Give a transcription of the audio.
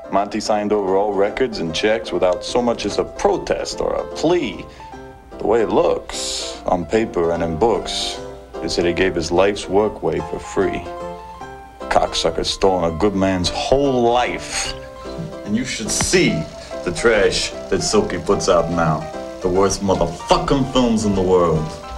Monty signed over all records and checks without so much as a protest or a plea. The way it looks, on paper and in books, is that he gave his life's work away for free. Cocksucker's stolen a good man's whole life. And you should see the trash that Silky puts out now. The worst motherfucking films in the world.